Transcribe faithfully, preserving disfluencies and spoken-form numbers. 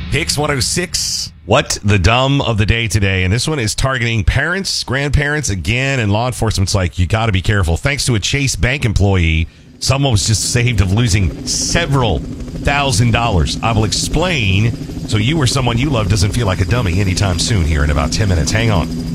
Hicks one oh six. What the dumb of the day today. And this one is targeting parents, grandparents again. And law enforcement's like, you got to be careful. Thanks to a Chase Bank employee, someone was just saved of losing several thousand dollars. I will explain so you or someone you love doesn't feel like a dummy anytime soon here in about ten minutes. Hang on.